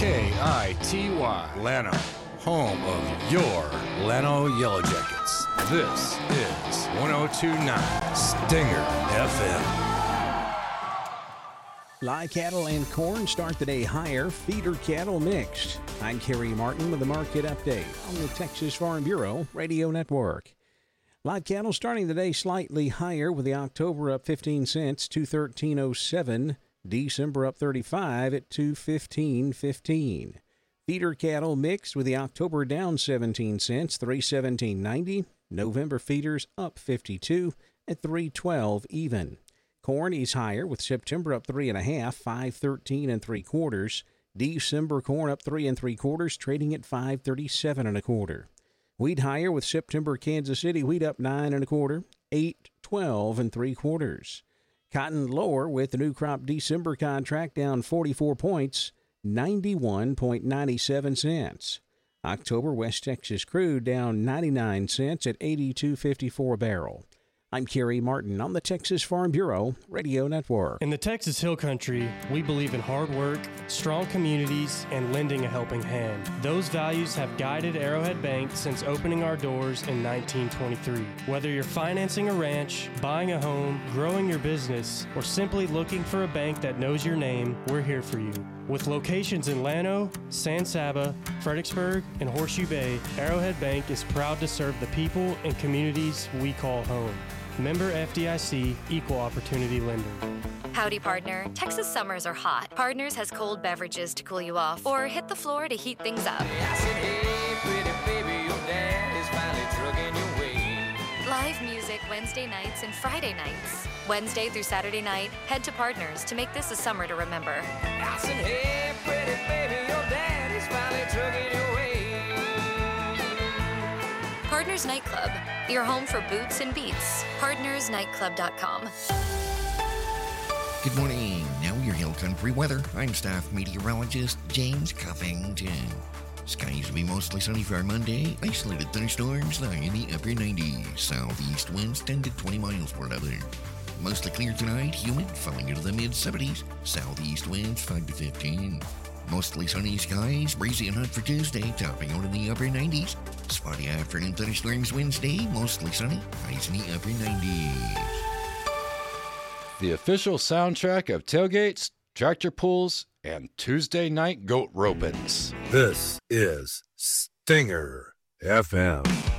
KITY, Llano, home of your Llano Yellow Jackets. This is 102.9 Stinger FM. Live cattle and corn start the day higher. Feeder cattle mixed. I'm Kerry Martin with the market update on the Texas Farm Bureau Radio Network. Live cattle starting the day slightly higher with the October up 15 cents, 213.07. December up 35 at 215.15. Feeder cattle mixed with the October down 17 cents, 317.90. November feeders up 52 at 312 even. Corn is higher with September up 3.5, 513 3/4. December corn up 3 3/4, trading at 537 1/4. Wheat higher with September Kansas City wheat up 9 1/4, 812 3/4. Cotton lower with the new crop December contract down 44 points, 91.97 cents. October West Texas crude down 99 cents at 82.54 a barrel. I'm Kerry Martin on the Texas Farm Bureau Radio Network. In the Texas Hill Country, we believe in hard work, strong communities, and lending a helping hand. Those values have guided Arrowhead Bank since opening our doors in 1923. Whether you're financing a ranch, buying a home, growing your business, or simply looking for a bank that knows your name, we're here for you. With locations in Llano, San Saba, Fredericksburg, and Horseshoe Bay, Arrowhead Bank is proud to serve the people and communities we call home. Member FDIC, Equal Opportunity Lender. Howdy, partner. Texas summers are hot. Partners has cold beverages to cool you off or hit the floor to heat things up. I said, hey, pretty baby, your dad is finally trucking your way. Live music Wednesday nights and Friday nights. Wednesday through Saturday night, head to Partners to make this a summer to remember. I said, hey, pretty baby, your dad is finally trucking your way. Partners Nightclub, your home for boots and beats. PartnersNightclub.com. Good morning. Now your Hill Country weather. I'm staff meteorologist James Cuffington. Skies will be mostly sunny for our Monday. Isolated thunderstorms lying in the upper 90s. Southeast winds 10 to 20 miles per hour. Mostly clear tonight. Humid, falling into the mid-70s. Southeast winds 5 to 15. Mostly sunny skies, breezy and hot for Tuesday, topping out in the upper 90s. Spotty afternoon thunderstorms Wednesday, mostly sunny, highs in the upper 90s. The official soundtrack of tailgates, tractor pulls, and Tuesday night goat ropings. This is Stinger FM.